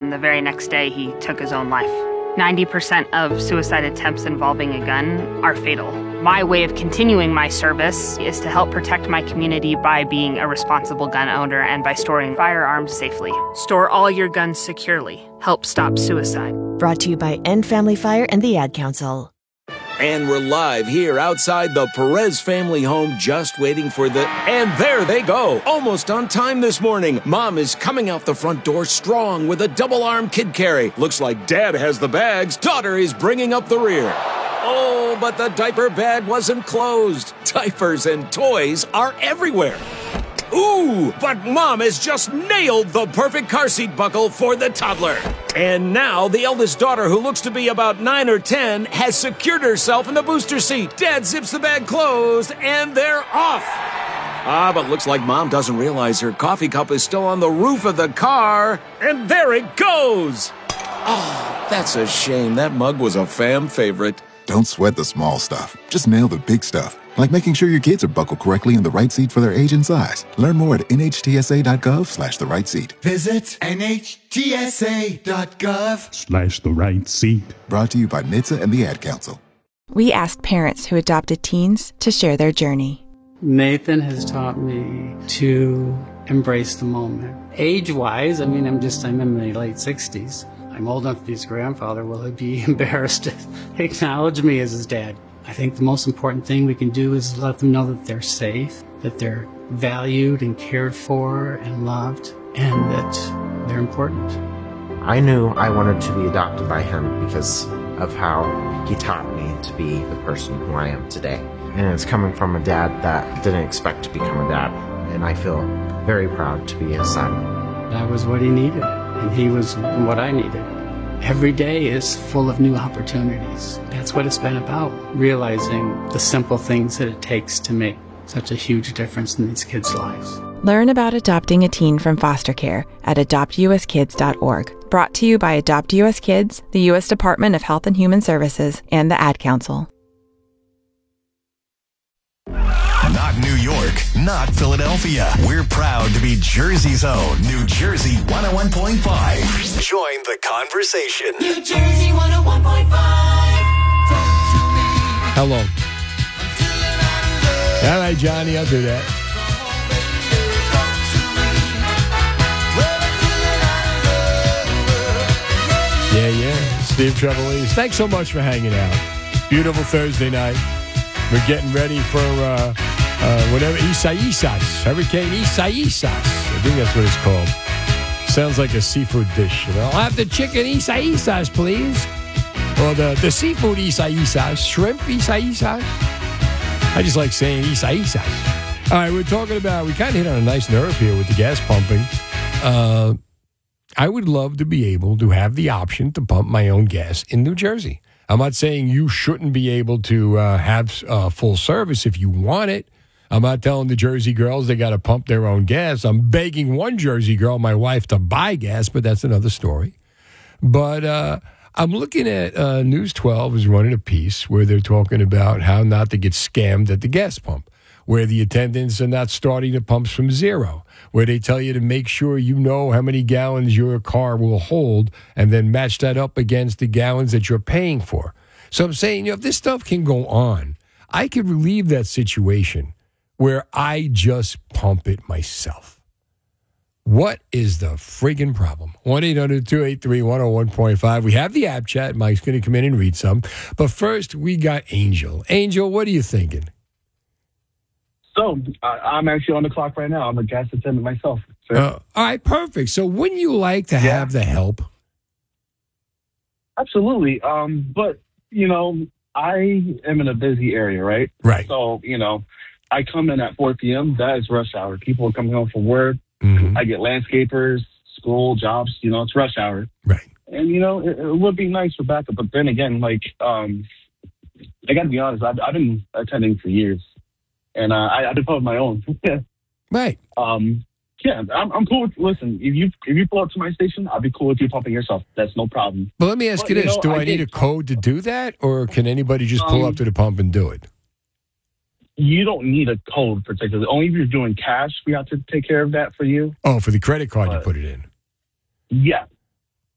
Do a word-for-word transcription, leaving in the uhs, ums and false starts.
and the very next day he took his own life. ninety percent of suicide attempts involving a gun are fatal. My way of continuing my service is to help protect my community by being a responsible gun owner and by storing firearms safely. Store all your guns securely. Help stop suicide. Brought to you by End Family Fire and the Ad Council. And we're live here outside the Perez family home, just waiting for the... And there they go, almost on time this morning. Mom is coming out the front door strong with a double-arm kid carry. Looks like Dad has the bags. Daughter is bringing up the rear. Oh, but the diaper bag wasn't closed. Diapers and toys are everywhere. Ooh, but Mom has just nailed the perfect car seat buckle for the toddler. And now the eldest daughter, who looks to be about nine or ten, has secured herself in the booster seat. Dad zips the bag closed, and they're off. Ah, but looks like Mom doesn't realize her coffee cup is still on the roof of the car. And there it goes. Oh, that's a shame. That mug was a fam favorite. Don't sweat the small stuff. Just nail the big stuff. Like making sure your kids are buckled correctly in the right seat for their age and size. Learn more at nhtsa.gov slash the right seat. Visit nhtsa.gov slash the right seat. Brought to you by N H T S A and the Ad Council. We asked parents who adopted teens to share their journey. Nathan has taught me to embrace the moment. Age-wise, I mean, I'm just, I'm in my late sixties. I'm old enough to be his grandfather. Will he be embarrassed to acknowledge me as his dad? I think the most important thing we can do is let them know that they're safe, that they're valued and cared for and loved, and that they're important. I knew I wanted to be adopted by him because of how he taught me to be the person who I am today. And it's coming from a dad that didn't expect to become a dad, and I feel very proud to be his son. That was what he needed, and he was what I needed. Every day is full of new opportunities. That's what it's been about, realizing the simple things that it takes to make such a huge difference in these kids' lives. Learn about adopting a teen from foster care at adopt u s kids dot org. Brought to you by Adopt U S Kids, the U S Department of Health and Human Services, and the Ad Council. Not New York, not Philadelphia. We're proud to be Jersey's own New Jersey one oh one point five. Join the conversation. New Jersey one oh one point five. Hello. All right, Johnny, I'll do that. Yeah, yeah. Steve Trevelise. Thanks so much for hanging out. Beautiful Thursday night. We're getting ready for uh, uh, whatever, Isaísas, Hurricane Isaísas. I think that's what it's called. Sounds like a seafood dish. You know? I'll have the chicken Isaísas, please. Or the, the seafood Isaísas, shrimp Isaísas. I just like saying Isaísas. All right, we're talking about, we kind of hit on a nice nerve here with the gas pumping. Uh, I would love to be able to have the option to pump my own gas in New Jersey. I'm not saying you shouldn't be able to uh, have uh, full service if you want it. I'm not telling the Jersey girls they got to pump their own gas. I'm begging one Jersey girl, my wife, to buy gas, but that's another story. But uh, I'm looking at uh, News twelve is running a piece where they're talking about how not to get scammed at the gas pump, where the attendants are not starting the pumps from zero, where they tell you to make sure you know how many gallons your car will hold and then match that up against the gallons that you're paying for. So I'm saying, you know, if this stuff can go on, I could relieve that situation where I just pump it myself. What is the friggin' problem? one eight hundred two eight three one oh one point five. We have the app chat. Mike's going to come in and read some. But first, we got Angel. Angel, what are you thinking? So, uh, I'm actually on the clock right now. I'm a gas attendant myself. So. Uh, all right, perfect. So wouldn't you like to yeah. have the help? Absolutely. Um, but, you know, I am in a busy area, right? Right. So, you know, I come in at four p.m. That is rush hour. People are coming home from work. Mm-hmm. I get landscapers, school, jobs. You know, it's rush hour. Right. And, you know, it, it would be nice for backup. But then again, like, um, I got to be honest, I've, I've been attending for years. And uh, I, I developed my own. Right. Um, yeah, I'm, I'm cool with, listen, if you if you pull up to my station, I'll be cool with you pumping yourself. That's no problem. But let me ask but, you this. You know, do I, I need a code to do that? Or can anybody just pull um, up to the pump and do it? You don't need a code particularly. Only if you're doing cash, we have to take care of that for you. Oh, for the credit card, but, you put it in. Yeah.